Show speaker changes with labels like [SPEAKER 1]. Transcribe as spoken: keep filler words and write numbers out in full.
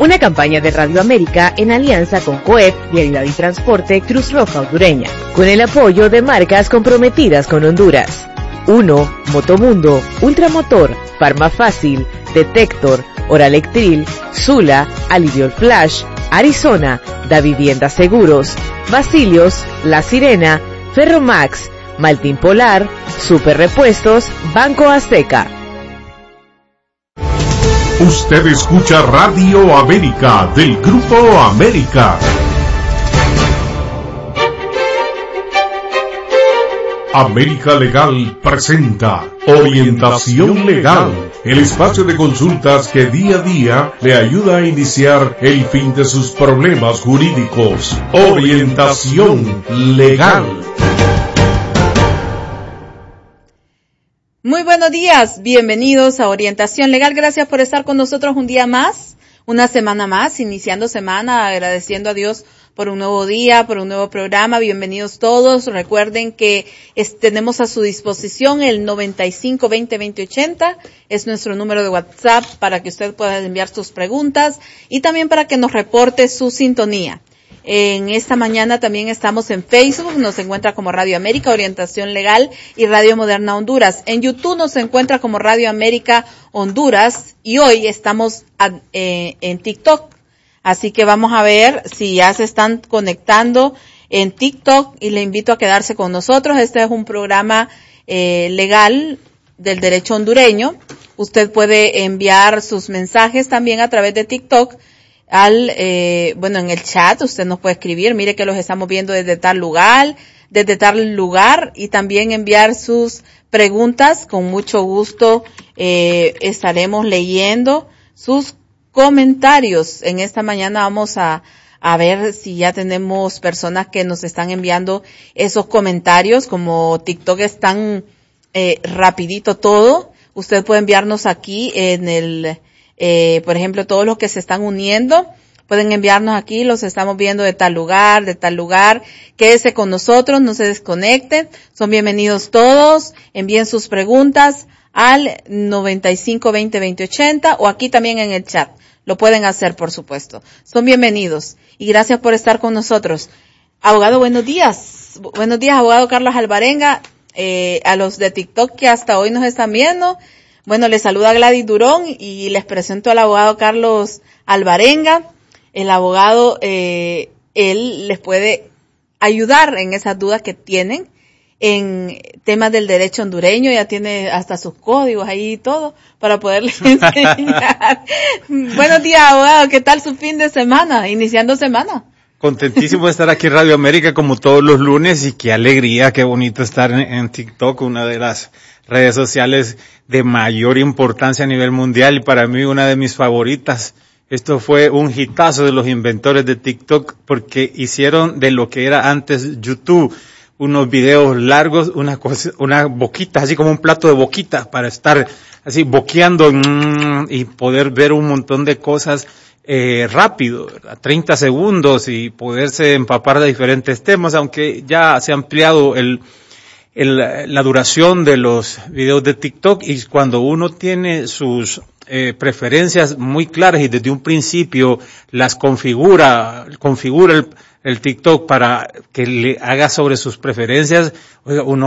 [SPEAKER 1] Una campaña de Radio América en alianza con COEP, Vialidad y Transporte Cruz Roja Hondureña, con el apoyo de marcas comprometidas con Honduras. uno. Motomundo, Ultramotor, Farmafácil, Detector, Oralectril, Sula, Aliviol Flash, Arizona, Da Vivienda Seguros, Basilios, La Sirena, Ferromax, Maltín Polar, Super Repuestos, Banco Azteca.
[SPEAKER 2] Usted escucha Radio América del Grupo América. América Legal presenta Orientación Legal, el espacio de consultas que día a día le ayuda a iniciar el fin de sus problemas jurídicos. Orientación Legal.
[SPEAKER 3] Muy buenos días, bienvenidos a Orientación Legal. Gracias por estar con nosotros un día más, una semana más, iniciando semana, agradeciendo a Dios por un nuevo día, por un nuevo programa. Bienvenidos todos. Recuerden que es, tenemos a su disposición el noventa y cinco veinte veinte ochenta, es nuestro número de WhatsApp para que usted pueda enviar sus preguntas y también para que nos reporte su sintonía. En esta mañana también estamos en Facebook, nos encuentra como Radio América, Orientación Legal y Radio Moderna Honduras. En YouTube nos encuentra como Radio América Honduras y hoy estamos a, eh, en TikTok. Así que vamos a ver si ya se están conectando en TikTok y le invito a quedarse con nosotros. Este es un programa eh, legal del derecho hondureño. Usted puede enviar sus mensajes también a través de TikTok. Al, eh, bueno, en el chat usted nos puede escribir, mire que los estamos viendo desde tal lugar, desde tal lugar y también enviar sus preguntas. Con mucho gusto, eh, estaremos leyendo sus comentarios. En esta mañana vamos a, a ver si ya tenemos personas que nos están enviando esos comentarios. Como TikTok es tan, eh, rapidito todo, usted puede enviarnos aquí en el, Eh, por ejemplo, todos los que se están uniendo, pueden enviarnos aquí, los estamos viendo de tal lugar, de tal lugar, quédese con nosotros, no se desconecten, son bienvenidos todos, envíen sus preguntas al noventa y cinco veinte veinte ochenta o aquí también en el chat, lo pueden hacer por supuesto, son bienvenidos y gracias por estar con nosotros. Abogado, buenos días, buenos días abogado Carlos Alvarenga, eh, a los de TikTok que hasta hoy nos están viendo. Bueno, les saluda Gladys Durón y les presento al abogado Carlos Alvarenga. El abogado, eh, él les puede ayudar en esas dudas que tienen en temas del derecho hondureño. Ya tiene hasta sus códigos ahí y todo para poderles enseñar. Buenos días, abogado. ¿Qué tal su fin de semana? Iniciando semana.
[SPEAKER 4] Contentísimo de estar aquí en Radio América como todos los lunes y qué alegría, qué bonito estar en, en TikTok, una de las redes sociales de mayor importancia a nivel mundial y para mí una de mis favoritas. Esto fue un hitazo de los inventores de TikTok porque hicieron de lo que era antes YouTube unos videos largos, una cosa, una boquita, así como un plato de boquita para estar así boqueando mmm, y poder ver un montón de cosas eh, rápido, ¿verdad? treinta segundos y poderse empapar de diferentes temas, aunque ya se ha ampliado el El, la duración de los videos de TikTok y cuando uno tiene sus eh, preferencias muy claras y desde un principio las configura, configura el, el TikTok para que le haga sobre sus preferencias, oiga, uno